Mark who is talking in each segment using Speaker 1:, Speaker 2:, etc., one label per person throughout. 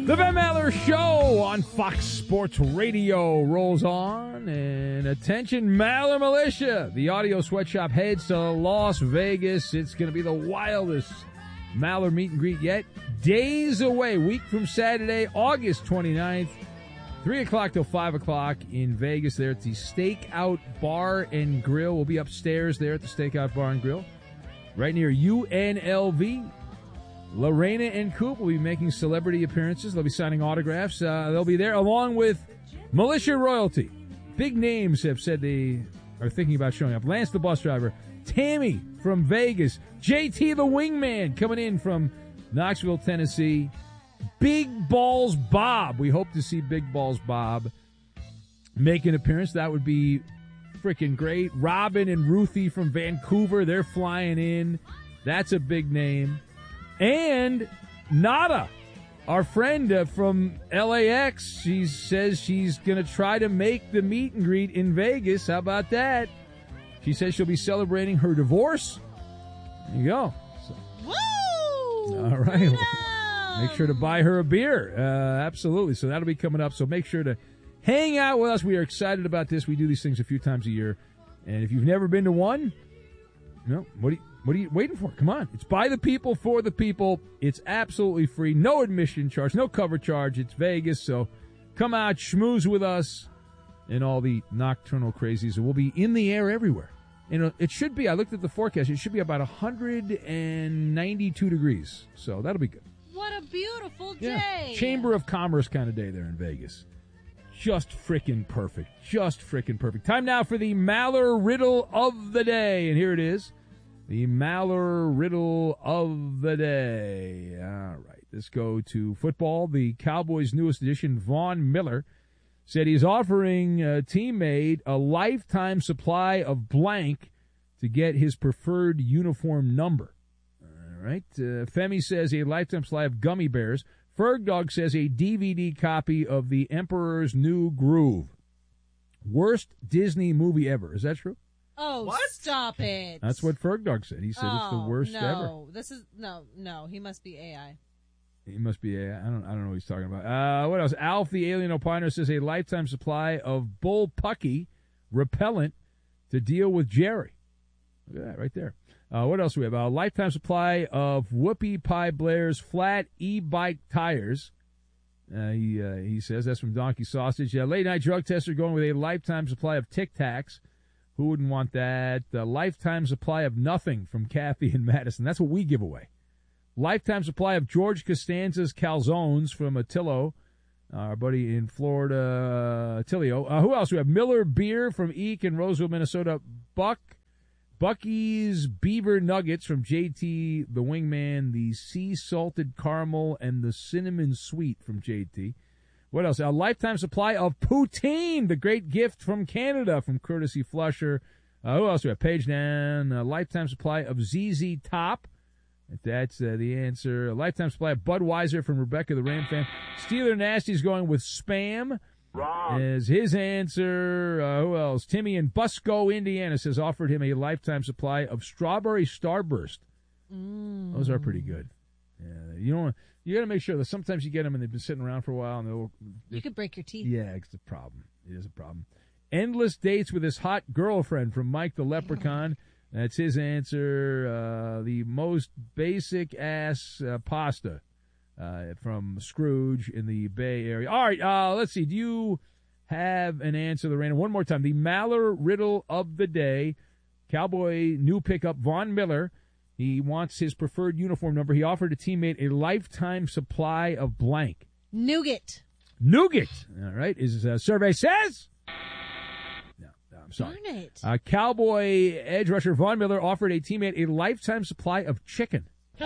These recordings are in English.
Speaker 1: The Ben Maller Show on Fox Sports Radio rolls on. And attention, Maller Militia. The audio sweatshop heads to Las Vegas. It's going to be the wildest Maller meet and greet yet. Days away, week from Saturday, August 29th, 3 o'clock till 5 o'clock in Vegas there at the Stakeout Bar and Grill. We'll be upstairs there at the Stakeout Bar and Grill, right near UNLV. Lorena and Coop will be making celebrity appearances. They'll be signing autographs. They'll be there along with Militia Royalty. Big names have said they are thinking about showing up. Lance the bus driver, Tammy from Vegas, JT the wingman coming in from Knoxville, Tennessee, Big Balls Bob. We hope to see Big Balls Bob make an appearance. That would be freaking great. Robin and Ruthie from Vancouver, they're flying in. That's a big name. And Nada, our friend from LAX, she says she's going to try to make the meet and greet in Vegas. How about that? She says she'll be celebrating her divorce. There you go. So,
Speaker 2: woo!
Speaker 1: All right. Make sure to buy her a beer. Absolutely. So that'll be coming up. So make sure to hang out with us. We are excited about this. We do these things a few times a year. And if you've never been to one, what are you waiting for? Come on. It's by the people, for the people. It's absolutely free. No admission charge, no cover charge. It's Vegas, so come out, schmooze with us, and all the nocturnal crazies. We'll be in the air everywhere. It should be, I looked at the forecast, it should be about 192 degrees. So that'll be good.
Speaker 2: What a beautiful day.
Speaker 1: Yeah. Chamber of Commerce kind of day there in Vegas. Just frickin' perfect. Just frickin' perfect. Time now for the Maller Riddle of the Day. And here it is. The Maller Riddle of the Day. All right. Let's go to football. The Cowboys' newest addition, Von Miller, said he's offering a teammate a lifetime supply of blank to get his preferred uniform number. All right. Femi says a lifetime supply of gummy bears. Fergdog says a DVD copy of The Emperor's New Groove. Worst Disney movie ever. Is that true?
Speaker 2: Oh, what? Stop it.
Speaker 1: That's what Fergdog said. He said it's the worst ever.
Speaker 2: No, this is no. He must be AI.
Speaker 1: He must be AI. I don't know what he's talking about. What else? Alf the Alien Opiner says a lifetime supply of bullpucky repellent to deal with Jerry. Look at that right there. What else do we have? A lifetime supply of Whoopie Pie Blair's flat e-bike tires. He says that's from Donkey Sausage. Late night drug tester going with a lifetime supply of Tic Tacs. Who wouldn't want that? A lifetime supply of nothing from Kathy and Madison. That's what we give away. Lifetime supply of George Costanza's calzones from Attilio, our buddy in Florida, Attilio. Who else? We have Miller Beer from Eek in Roseville, Minnesota. Bucky's Beaver Nuggets from JT the Wingman. The Sea Salted Caramel and the Cinnamon Sweet from JT. What else? A lifetime supply of poutine, the great gift from Canada from Courtesy Flusher. Who else do we have? Page down. A lifetime supply of ZZ Top. If that's the answer. A lifetime supply of Budweiser from Rebecca the Ram fan. Steeler Nasty's going with Spam.
Speaker 3: Wrong.
Speaker 1: As his answer. Who else? Timmy in Busco, Indiana says offered him a lifetime supply of Strawberry Starburst. Those are pretty good. Yeah, you got to make sure that sometimes you get them and they've been sitting around for a while and
Speaker 2: you could break your teeth.
Speaker 1: Yeah, it's a problem. It is a problem. Endless dates with his hot girlfriend from Mike the Leprechaun. That's his answer. The most basic ass pasta from Scrooge in the Bay Area. All right, let's see. Do you have an answer, Lorena? One more time. The Maller Riddle of the Day. Cowboy new pickup, Von Miller. He wants his preferred uniform number. He offered a teammate a lifetime supply of blank.
Speaker 2: Nougat.
Speaker 1: All right. His survey says... No, I'm sorry.
Speaker 2: Darn it.
Speaker 1: Cowboy edge rusher Von Miller offered a teammate a lifetime supply of chicken.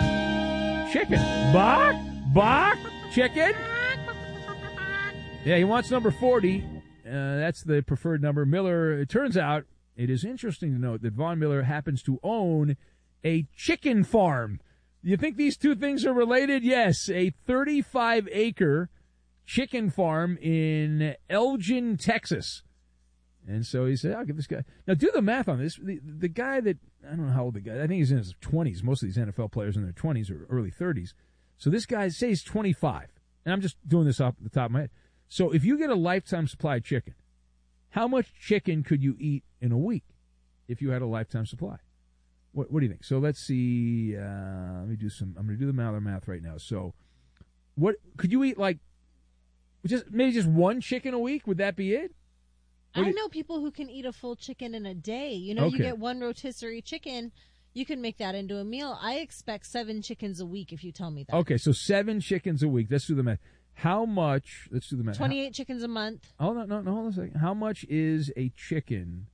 Speaker 1: Bok, chicken. Yeah, he wants number 40. That's the preferred number. Miller, it turns out, it is interesting to note that Von Miller happens to own a chicken farm. You think these two things are related? Yes, a 35-acre chicken farm in Elgin, Texas. And so he said, I'll give this guy. Now, do the math on this. The guy that, I don't know how old the guy, I think he's in his 20s. Most of these NFL players in their 20s or early 30s. So this guy, say he's 25. and I'm just doing this off the top of my head. So if you get a lifetime supply of chicken, how much chicken could you eat in a week if you had a lifetime supply? What do you think? So let's see. Let me do some. I'm going to do the Maller math right now. So, what could you eat? Like, maybe just one chicken a week? Would that be it?
Speaker 2: I know people who can eat a full chicken in a day. You know,
Speaker 1: Okay.
Speaker 2: You get one rotisserie chicken, you can make that into a meal. I expect 7 chickens a week if you tell me that.
Speaker 1: Okay, so 7 chickens a week. Let's do the math. How much? Let's do the math.
Speaker 2: 28 chickens a month.
Speaker 1: Oh no, hold on a second. How much is a chicken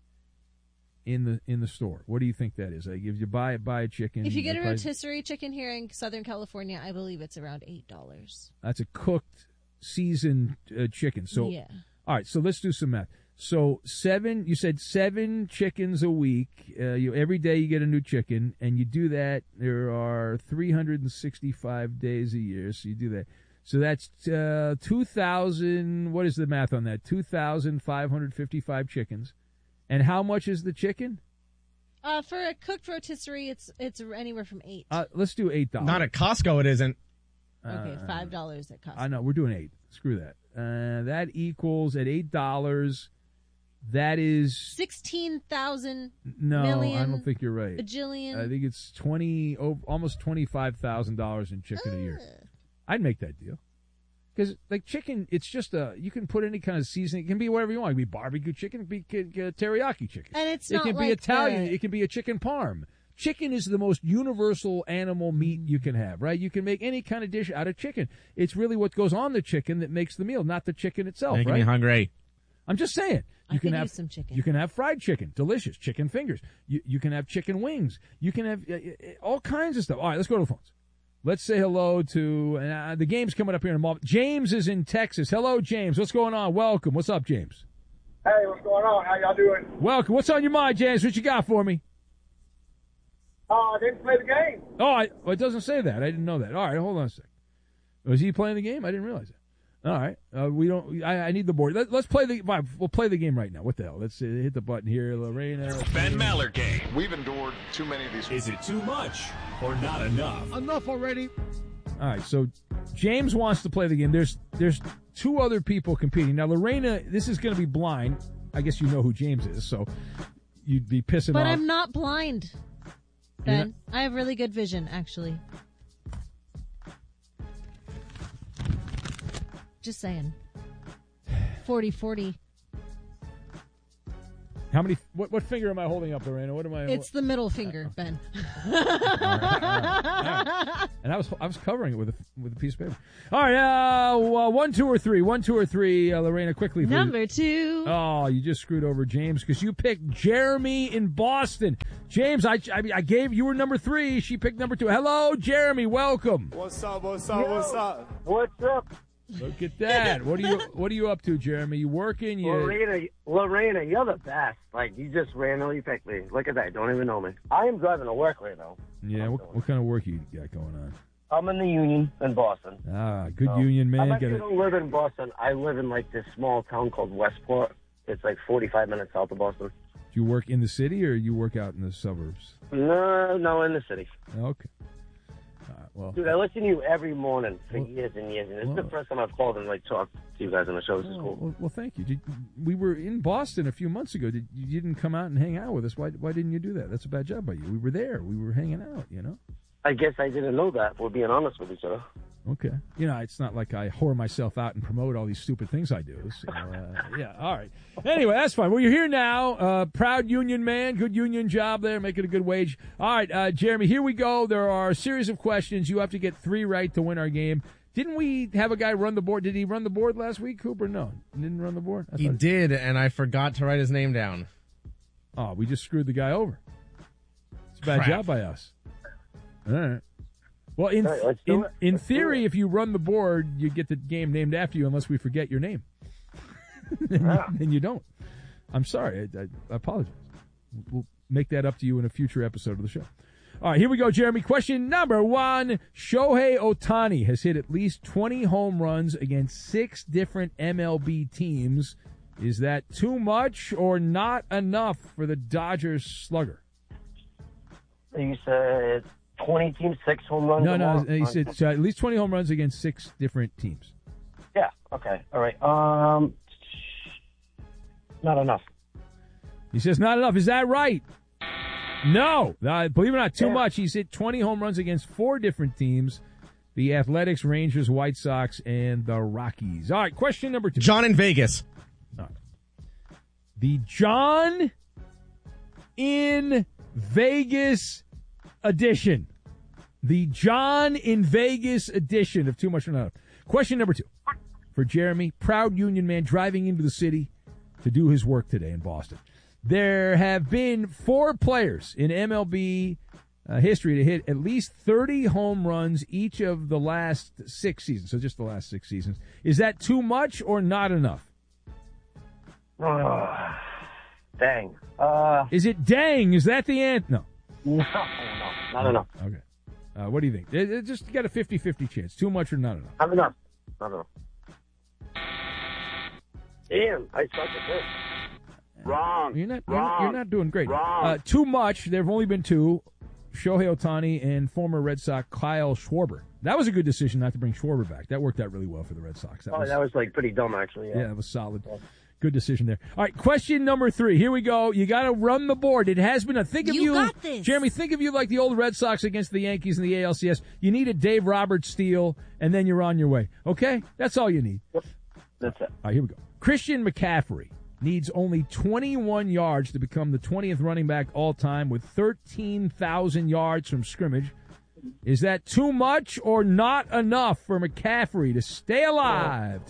Speaker 1: in the store? What do you think that is? Like if you buy a chicken.
Speaker 2: If you get a rotisserie chicken here in Southern California, I believe it's around $8.
Speaker 1: That's a cooked, seasoned chicken. So
Speaker 2: yeah.
Speaker 1: All right, so let's do some math. So you said 7 chickens a week. Every day you get a new chicken, and you do that. There are 365 days a year, so you do that. So that's 2,000. What is the math on that? 2,555 chickens. And how much is the chicken?
Speaker 2: For a cooked rotisserie, it's anywhere from $8.
Speaker 1: Let's do $8.
Speaker 3: Not at Costco, it isn't.
Speaker 2: Okay, $5 at Costco.
Speaker 1: I know we're doing 8. Screw that. That equals at $8. That is
Speaker 2: 16,000.
Speaker 1: no.
Speaker 2: million,
Speaker 1: I don't think you're right.
Speaker 2: Bajillion.
Speaker 1: I think it's almost $25,000 in chicken a year. I'd make that deal because like chicken, it's just you can put any kind of seasoning. It can be whatever you want. It can be barbecue chicken. It can be teriyaki chicken.
Speaker 2: And it's
Speaker 1: it
Speaker 2: not
Speaker 1: can be
Speaker 2: like
Speaker 1: Italian. It can be a chicken parm. Chicken is the most universal animal meat you can have, right? You can make any kind of dish out of chicken. It's really what goes on the chicken that makes the meal, not the chicken itself,
Speaker 3: Making
Speaker 1: right?
Speaker 3: me hungry.
Speaker 1: I'm just saying.
Speaker 2: I can use some chicken.
Speaker 1: You can have fried chicken, delicious chicken fingers. You can have chicken wings. You can have all kinds of stuff. All right, let's go to the phones. Let's say hello to the game's coming up here in a moment. James is in Texas. Hello, James. What's going on? Welcome. What's up, James?
Speaker 4: Hey, what's going on? How y'all doing?
Speaker 1: Welcome. What's on your mind, James? What you got for me?
Speaker 4: I didn't play the game.
Speaker 1: Oh, it doesn't say that. I didn't know that. All right, hold on a second. Was he playing the game? I didn't realize that. All right, we don't. I need the board. Let's play the. We'll play the game right now. What the hell? Let's hit the button here, Lorena.
Speaker 5: Ben Maller game.
Speaker 6: We've endured too many of these.
Speaker 5: Is it too much or not enough?
Speaker 7: Enough already.
Speaker 1: All right, so James wants to play the game. There's 2 other people competing now. Lorena, this is going to be blind. I guess you know who James is, so you'd be pissing
Speaker 2: But
Speaker 1: off.
Speaker 2: I'm not blind, Ben. I have really good vision, actually. Just saying. 40-40.
Speaker 1: How many? What finger am I holding up, Lorena? What am I?
Speaker 2: It's the middle finger, Ben.
Speaker 1: All right. And I was covering it with a piece of paper. All right, 1, 2, or 3. 1, 2, or 3. Lorena, quickly, please.
Speaker 2: Number 2.
Speaker 1: Oh, you just screwed over James because you picked Jeremy in Boston. James, I gave you were number 3. She picked number 2. Hello, Jeremy. Welcome.
Speaker 6: What's up? What's up? What's up?
Speaker 4: What's up?
Speaker 1: Look at that. What are you up to, Jeremy? You working?
Speaker 8: Lorena, you're the best. Like, you just randomly picked me. Look at that. Don't even know me. I am driving to work right now.
Speaker 1: Yeah. What kind of work you got going on?
Speaker 8: I'm in the Union in Boston.
Speaker 1: Good union man.
Speaker 8: I actually don't live in Boston. I live in, like, this small town called Westport. It's, like, 45 minutes south of Boston.
Speaker 1: Do you work in the city or you work out in the suburbs?
Speaker 8: No, in the city.
Speaker 1: Okay. Well,
Speaker 8: Dude, I listen to you every morning for years and years, and it's the first time I've called and like talked to you guys on the show. This is cool.
Speaker 1: Well, thank you. We were in Boston a few months ago. You didn't come out and hang out with us. Why didn't you do that? That's a bad job by you. We were there. We were hanging out, you know?
Speaker 8: I guess I didn't know that. We're being honest with each other.
Speaker 1: Okay. You know, it's not like I whore myself out and promote all these stupid things I do. So, yeah, all right. Anyway, that's fine. Well, you're here now. Proud union man. Good union job there. Making a good wage. All right, Jeremy, here we go. There are a series of questions. You have to get 3 right to win our game. Didn't we have a guy run the board? Did he run the board last week, Cooper? No. He didn't run the board?
Speaker 3: He did, and I forgot to write his name down.
Speaker 1: Oh, we just screwed the guy over. It's a bad
Speaker 3: Crap.
Speaker 1: job by us. All right. Well,
Speaker 8: Let's do it.
Speaker 1: in
Speaker 8: Let's do
Speaker 1: theory,
Speaker 8: it.
Speaker 1: if you run the board, you get the game named after you unless we forget your name. Then you don't. I'm sorry. I apologize. We'll make that up to you in a future episode of the show. All right, here we go, Jeremy. Question number 1. Shohei Ohtani has hit at least 20 home runs against 6 different MLB teams. Is that too much or not enough for the Dodgers slugger?
Speaker 8: You said 20 teams, 6 home runs.
Speaker 1: No. He said so at least 20 home runs against 6 different teams.
Speaker 8: Okay. All right. Not enough.
Speaker 1: He says not enough. Is that right? No. Believe it or not, too much. He's hit 20 home runs against 4 different teams. The Athletics, Rangers, White Sox, and the Rockies. All right, question number 2.
Speaker 3: John in Vegas.
Speaker 1: All right. The John in Vegas edition. The John in Vegas edition of Too Much or Not Enough. Question number 2. For Jeremy, proud union man driving into the city to do his work today in Boston. There have been 4 players in MLB history to hit at least 30 home runs each of the last 6 seasons. So just the last 6 seasons. Is that too much or not enough?
Speaker 8: Dang.
Speaker 1: Is it dang? Is that the answer? No.
Speaker 8: No, not enough.
Speaker 1: Okay. What do you think? Just got a 50-50 chance. Too much or not enough?
Speaker 8: Not enough. Not enough. Damn, I suck at this.
Speaker 6: Wrong.
Speaker 1: You're not doing great. Too much. There have only been 2. Shohei Ohtani and former Red Sox Kyle Schwarber. That was a good decision not to bring Schwarber back. That worked out really well for the Red Sox.
Speaker 8: That was like pretty dumb, actually.
Speaker 1: Yeah, that was solid. Good decision there. All right, question number 3. Here we go. You got to run the board. It has been
Speaker 2: You got this.
Speaker 1: Jeremy, think of you like the old Red Sox against the Yankees in the ALCS. You need a Dave Roberts steal, and then you're on your way. Okay? That's all you need.
Speaker 8: Yep. That's it.
Speaker 1: All right, here we go. Christian McCaffrey needs only 21 yards to become the 20th running back all-time with 13,000 yards from scrimmage. Is that too much or not enough for McCaffrey to stay alive?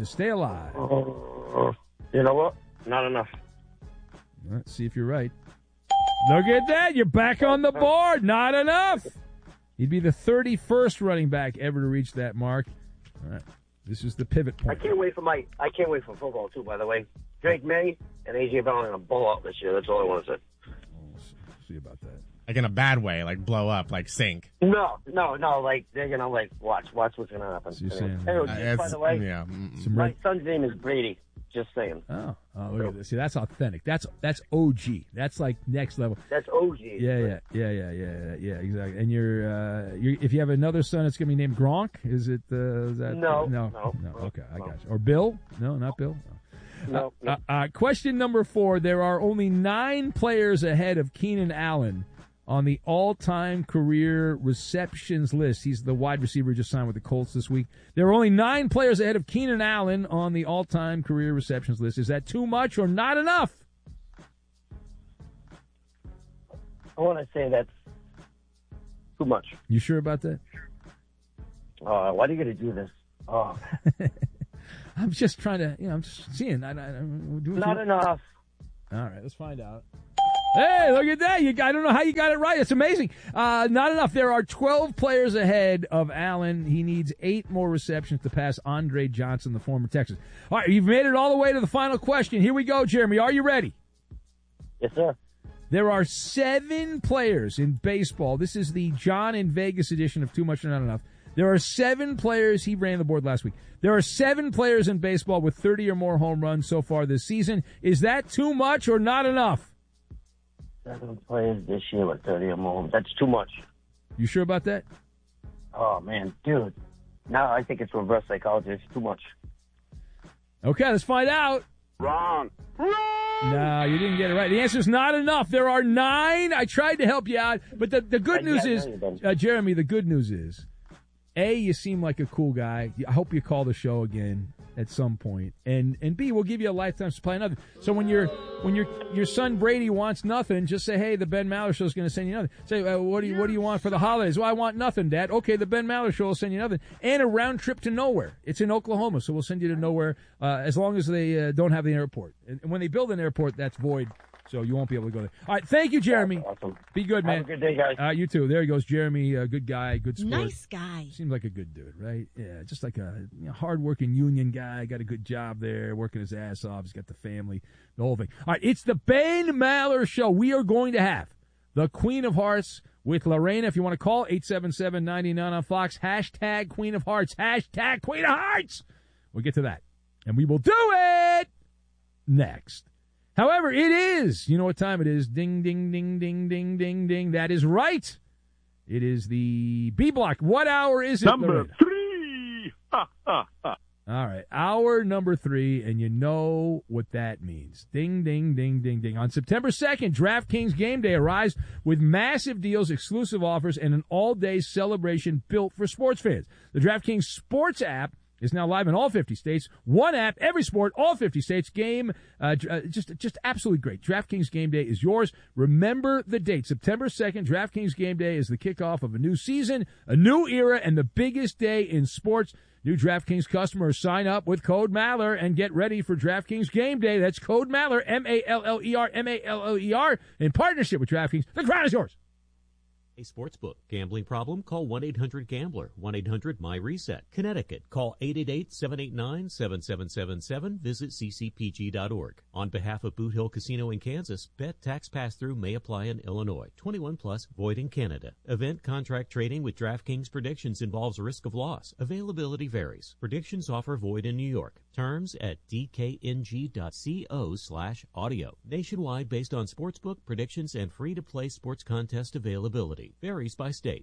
Speaker 8: You know what? Not enough.
Speaker 1: Let's see if you're right. Look at that. You're back on the board. Not enough. He'd be the 31st running back ever to reach that mark. All right. This is the pivot point.
Speaker 8: I can't wait for football, too, by the way. Drake May and A.J. Brown are going to blow up this year. That's all I want to say.
Speaker 1: We'll see about that.
Speaker 3: Like in a bad way, like blow up, like sink.
Speaker 8: No. Like, they're going to, like, watch what's going to happen.
Speaker 1: So you're saying,
Speaker 8: Anyway, by the way,
Speaker 3: yeah.
Speaker 8: my son's name is Brady. Just saying.
Speaker 1: Oh, look at this. See, that's authentic. That's OG. That's like next level.
Speaker 8: That's OG.
Speaker 1: Yeah, exactly. And you're if you have another son, it's gonna be named Gronk. Is it? Is that?
Speaker 8: No.
Speaker 1: Okay, I got you. Or Bill? No, not Bill.
Speaker 8: No.
Speaker 1: Question number 4. There are only 9 players ahead of Keenan Allen on the all-time career receptions list. He's the wide receiver who just signed with the Colts this week. There are only 9 players ahead of Keenan Allen on the all-time career receptions list. Is that too much or not enough?
Speaker 8: I want to say that's too much.
Speaker 1: You sure about that?
Speaker 8: Why do you got to do this? Oh.
Speaker 1: I'm just trying to, I'm just seeing.
Speaker 8: Not enough.
Speaker 1: All right, let's find out. Hey, look at that. I don't know how you got it right. It's amazing. Not enough. There are 12 players ahead of Allen. He needs 8 more receptions to pass Andre Johnson, the former Texan. All right, you've made it all the way to the final question. Here we go, Jeremy. Are you ready?
Speaker 8: Yes, sir.
Speaker 1: There are 7 players in baseball. This is the John in Vegas edition of Too Much or Not Enough. There are 7 players. He ran the board last week. There are 7 players in baseball with 30 or more home runs so far this season. Is that too much or not enough?
Speaker 8: 7 players this year with 30 or more. That's too much.
Speaker 1: You sure about that?
Speaker 8: Oh, man. Dude. Now I think it's reverse psychology. It's too much.
Speaker 1: Okay, let's find out.
Speaker 6: Wrong.
Speaker 1: No, you didn't get it right. The answer is not enough. There are 9. I tried to help you out, but the good news is, Jeremy, the good news is, A, you seem like a cool guy. I hope you call the show again at some point. And B, we'll give you a lifetime supply of nothing. So when your son Brady wants nothing, just say, hey, the Ben Maller Show is going to send you nothing. Say, what do you want for the holidays? Well, I want nothing, Dad. Okay, the Ben Maller Show will send you nothing. And a round trip to nowhere. It's in Oklahoma, so we'll send you to nowhere as long as they don't have the airport. And when they build an airport, that's void. So you won't be able to go there. All right, thank you, Jeremy.
Speaker 8: Awesome.
Speaker 1: Be good, man.
Speaker 8: Have a good day, guys.
Speaker 1: You too. There he goes, Jeremy. Good guy, good sport.
Speaker 2: Nice guy.
Speaker 1: Seems like a good dude, right? Yeah, just like a hard-working union guy. Got a good job there, working his ass off. He's got the family, the whole thing. All right, it's the Ben Maller Show. We are going to have the Queen of Hearts with Lorena. If you want to call, 877-99 on Fox. Hashtag Queen of Hearts. Hashtag Queen of Hearts. We'll get to that. And we will do it next. However, it is. You know what time it is. Ding, ding, ding, ding, ding, ding, ding. That is right. It is the B block. What hour is it,
Speaker 6: Number
Speaker 1: Lorena?
Speaker 6: 3.
Speaker 1: All right. Hour or number 3, and you know what that means. Ding, ding, ding, ding, ding. On September 2nd, DraftKings Game Day arrives with massive deals, exclusive offers, and an all-day celebration built for sports fans. The DraftKings Sports app is now live in all 50 states. One app, every sport, all 50 states. Game, just absolutely great. DraftKings Game Day is yours. Remember the date, September 2nd. DraftKings Game Day is the kickoff of a new season, a new era, and the biggest day in sports. New DraftKings customers sign up with code Maller and get ready for DraftKings Game Day. That's code Maller, M-A-L-L-E-R, M-A-L-L-E-R, in partnership with DraftKings. The crown is yours.
Speaker 7: A sportsbook. Gambling problem? Call 1-800-GAMBLER. 1-800-MY-RESET. Connecticut. Call 888-789-7777. Visit ccpg.org. On behalf of Boot Hill Casino in Kansas, bet tax pass-through may apply in Illinois. 21 plus, void in Canada. Event contract trading with DraftKings Predictions involves risk of loss. Availability varies. Predictions offer void in New York. Terms at dkng.co/audio. Nationwide based on sportsbook, predictions, and free-to-play sports contest availability. Varies by state.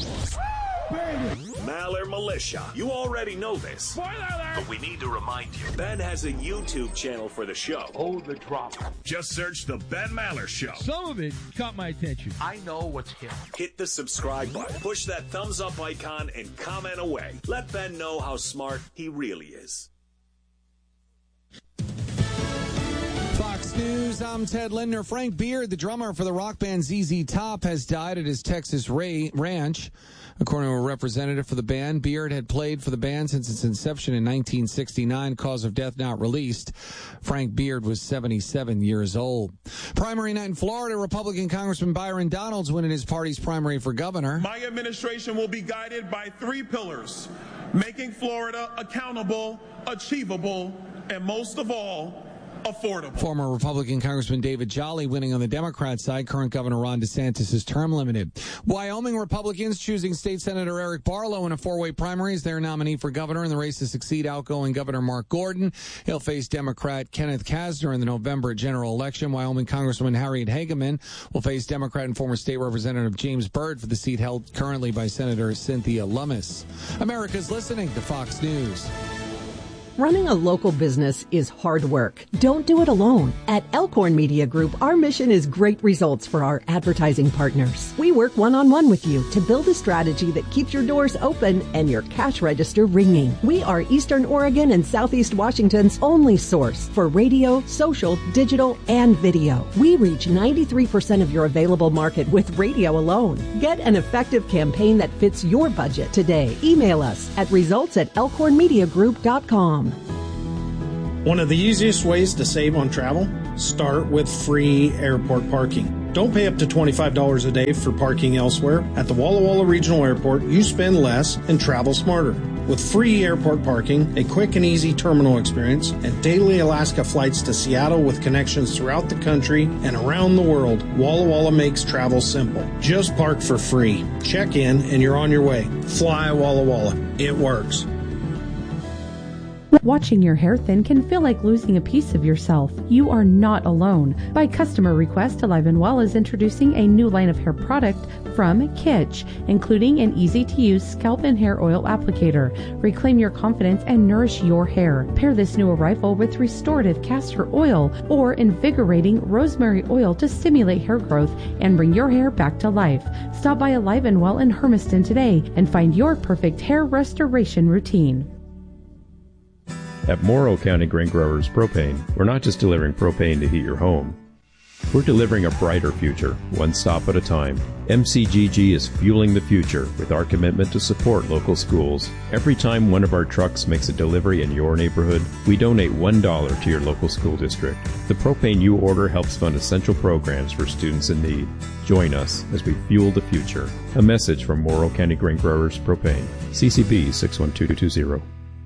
Speaker 5: Maller Militia. You already know this.
Speaker 1: Spoiler alert!
Speaker 5: But we need to remind you. Ben has a YouTube channel for the show.
Speaker 6: Hold the drop.
Speaker 5: Just search The Ben Maller Show.
Speaker 1: Some of it caught my attention.
Speaker 6: I know what's hip.
Speaker 5: Hit the subscribe button. Push that thumbs up icon and comment away. Let Ben know how smart he really is.
Speaker 9: Fox News, I'm Ted Lindner. Frank Beard, the drummer for the rock band ZZ Top, has died at his Texas ranch. According to a representative for the band, Beard had played for the band since its inception in 1969, cause of death not released. Frank Beard was 77 years old. Primary night in Florida, Republican Congressman Byron Donalds winning his party's primary for governor.
Speaker 10: My administration will be guided by 3 pillars: making Florida accountable, achievable, and most of all, affordable.
Speaker 9: Former Republican Congressman David Jolly winning on the Democrat side. Current Governor Ron DeSantis is term limited. Wyoming Republicans choosing State Senator Eric Barlow in a 4-way primary as their nominee for governor in the race to succeed outgoing Governor Mark Gordon. He'll face Democrat Kenneth Kasner in the November general election. Wyoming Congresswoman Harriet Hageman will face Democrat and former State Representative James Byrd for the seat held currently by Senator Cynthia Lummis. America's listening to Fox News.
Speaker 11: Running a local business is hard work. Don't do it alone. At Elkhorn Media Group, our mission is great results for our advertising partners. We work one-on-one with you to build a strategy that keeps your doors open and your cash register ringing. We are Eastern Oregon and Southeast Washington's only source for radio, social, digital, and video. We reach 93% of your available market with radio alone. Get an effective campaign that fits your budget today. Email us at results@elkhornmediagroup.com.
Speaker 12: One of the easiest ways to save on travel? Start with free airport parking. Don't pay up to $25 a day for parking elsewhere. At the Walla Walla Regional Airport, you spend less and travel smarter. With free airport parking, a quick and easy terminal experience, and daily Alaska flights to Seattle with connections throughout the country and around the world, Walla Walla makes travel simple. Just park for free. Check in and you're on your way. Fly Walla Walla. It works.
Speaker 13: Watching your hair thin can feel like losing a piece of yourself. You are not alone. By customer request, Alive and Well is introducing a new line of hair product from Kitsch, including an easy-to-use scalp and hair oil applicator. Reclaim your confidence and nourish your hair. Pair this new arrival with restorative castor oil or invigorating rosemary oil to stimulate hair growth and bring your hair back to life. Stop by Alive and Well in Hermiston today and find your perfect hair restoration routine.
Speaker 14: At Morrow County Grain Growers Propane, we're not just delivering propane to heat your home. We're delivering a brighter future, one stop at a time. MCGG is fueling the future with our commitment to support local schools. Every time one of our trucks makes a delivery in your neighborhood, we donate $1 to your local school district. The propane you order helps fund essential programs for students in need. Join us as we fuel the future. A message from Morrow County Grain Growers Propane. CCB 61220.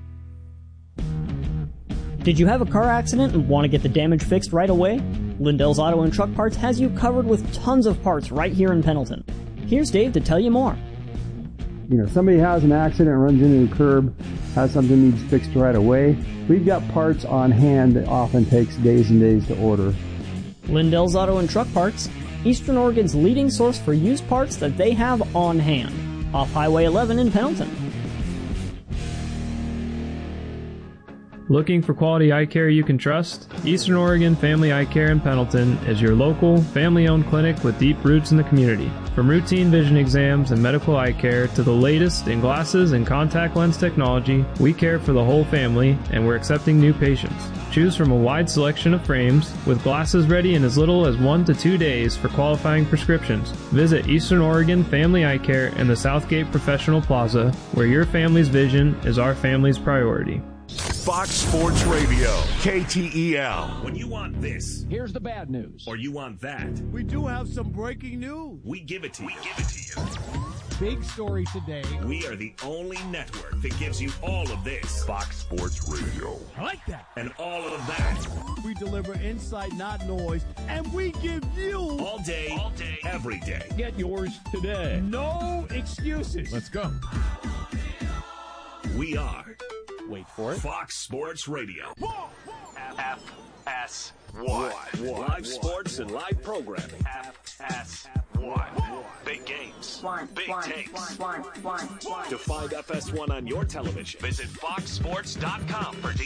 Speaker 15: Did you have a car accident and want to get the damage fixed right away? Lindell's Auto and Truck Parts has you covered with tons of parts right here in Pendleton. Here's Dave to tell you more.
Speaker 16: Somebody has an accident, runs into a curb, has something needs fixed right away. We've got parts on hand that often takes days and days to order.
Speaker 15: Lindell's Auto and Truck Parts, Eastern Oregon's leading source for used parts that they have on hand. Off Highway 11 in Pendleton.
Speaker 17: Looking for quality eye care you can trust? Eastern Oregon Family Eye Care in Pendleton is your local, family-owned clinic with deep roots in the community. From routine vision exams and medical eye care to the latest in glasses and contact lens technology, we care for the whole family, and we're accepting new patients. Choose from a wide selection of frames, with glasses ready in as little as 1 to 2 days for qualifying prescriptions. Visit Eastern Oregon Family Eye Care in the Southgate Professional Plaza, where your family's vision is our family's priority.
Speaker 5: Fox Sports Radio, KTEL. When you want this,
Speaker 1: here's the bad news.
Speaker 5: Or you want that,
Speaker 18: we do have some breaking news.
Speaker 5: We give it to you.
Speaker 18: Big story today.
Speaker 5: We are the only network that gives you all of this. Fox Sports Radio.
Speaker 18: I like that.
Speaker 5: And all of that.
Speaker 18: We deliver insight, not noise, and we give you
Speaker 5: all day, every day.
Speaker 1: Get yours today.
Speaker 18: No excuses.
Speaker 1: Let's go.
Speaker 5: We are.
Speaker 1: Wait for it.
Speaker 5: Fox Sports Radio.
Speaker 19: FS1.
Speaker 5: Live sports and live programming.
Speaker 19: FS1. Big games. Big takes.
Speaker 5: To find FS1 on your television,
Speaker 19: visit foxsports.com for